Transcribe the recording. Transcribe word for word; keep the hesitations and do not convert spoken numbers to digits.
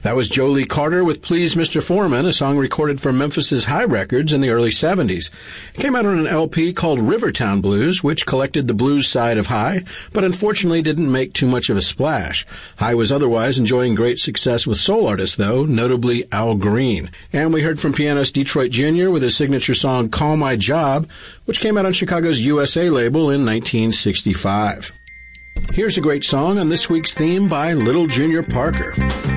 That was Jolie Carter with Please Mister Foreman, a song recorded for Memphis's High Records in the early seventies. It came out on an L P called Rivertown Blues, which collected the blues side of High, but unfortunately didn't make too much of a splash. High was otherwise enjoying great success with soul artists, though, notably Al Green. And we heard from pianist Detroit Junior with his signature song Call My Job, which came out on Chicago's U S A label in nineteen sixty-five. Here's a great song on this week's theme by Little Junior Parker.